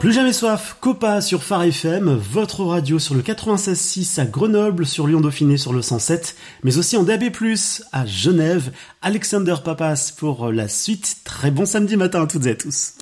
Plus jamais soif, Copa sur Phare FM, votre radio sur le 96.6 à Grenoble, sur Lyon-Dauphiné sur le 107, mais aussi en DAB+, à Genève. Alexander Papas pour la suite. Très bon samedi matin à toutes et à tous.